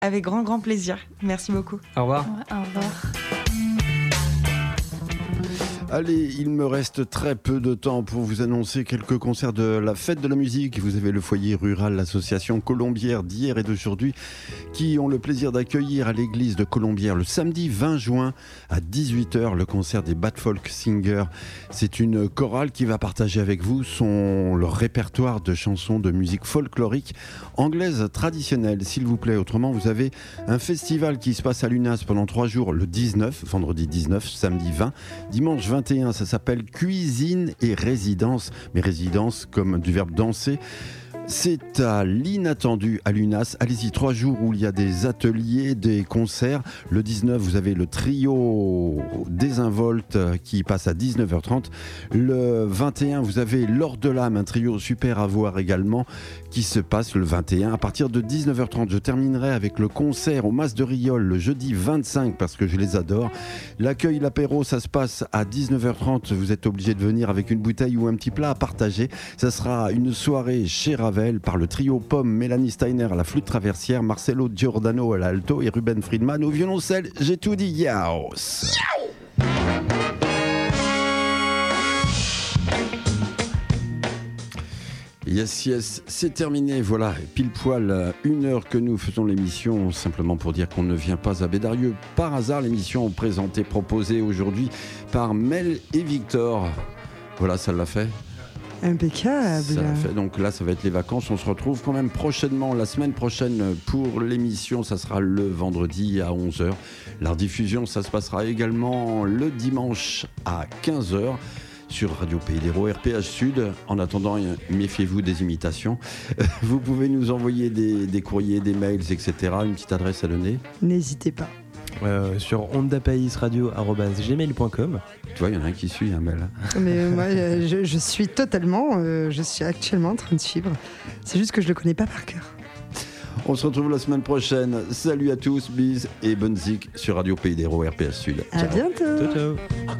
Avec grand, grand plaisir. Merci beaucoup. Au revoir. Ouais, au revoir. Allez, il me reste très peu de temps pour vous annoncer quelques concerts de la fête de la musique. Vous avez le foyer rural, l'association Colombière d'hier et d'aujourd'hui qui ont le plaisir d'accueillir à l'église de Colombière le samedi 20 juin à 18h le concert des Bad Folk Singers. C'est une chorale qui va partager avec vous leur répertoire de chansons de musique folklorique anglaise traditionnelle, s'il vous plaît. Autrement, vous avez un festival qui se passe à l'UNAS pendant 3 jours, le 19, vendredi 19, samedi 20, dimanche 21, ça s'appelle Cuisine et Résidence, mais résidence comme du verbe danser. C'est à l'inattendu à l'UNAS. Allez-y, 3 jours où il y a des ateliers, des concerts. Le 19, vous avez le trio Désinvolte qui passe à 19h30. Le 21, vous avez L'Or de l'âme, un trio super à voir également, qui se passe le 21 à partir de 19h30. Je terminerai avec le concert au Mas de Riol le jeudi 25 parce que je les adore. L'accueil, l'apéro, ça se passe à 19h30. Vous êtes obligé de venir avec une bouteille ou un petit plat à partager. Ça sera une soirée chez Ravel par le trio Pomme, Mélanie Steiner à la flûte traversière, Marcelo Giordano à l'alto et Ruben Friedman au violoncelle. J'ai tout dit, yaos. Yes, c'est terminé, voilà, pile poil 1 heure que nous faisons l'émission, simplement pour dire qu'on ne vient pas à Bédarieux par hasard. L'émission présentée, proposée aujourd'hui par Mel et Victor. Voilà, ça l'a fait. Impeccable. Ça l'a fait. Donc là, ça va être les vacances. On se retrouve quand même prochainement, la semaine prochaine pour l'émission. Ça sera le vendredi à 11h. La rediffusion, ça se passera également le dimanche à 15h. Sur Radio Pays d'Hérault, RPH Sud. En attendant, méfiez-vous des imitations. Vous pouvez nous envoyer des courriers, des mails, etc. Une petite adresse à donner. N'hésitez pas. Sur ondapaisradio@gmail.com. Tu vois, il y en a un qui suit un mail. Mais moi, je suis totalement... je suis actuellement en train de suivre. C'est juste que je le connais pas par cœur. On se retrouve la semaine prochaine. Salut à tous, bis et bonne zik sur Radio Pays d'Hérault, RPH Sud. À bientôt. Ciao, ciao.